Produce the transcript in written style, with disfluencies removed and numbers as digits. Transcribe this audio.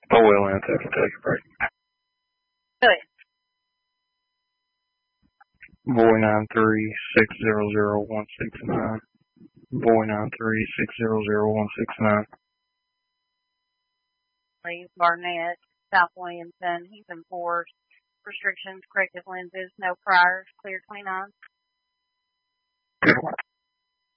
Oh, well, I'll take a break. Go ahead. Boy 936000169. Boy 936000169. Lee Barnett, South Williamson. He's enforced restrictions, corrective lenses, no priors, clear 29.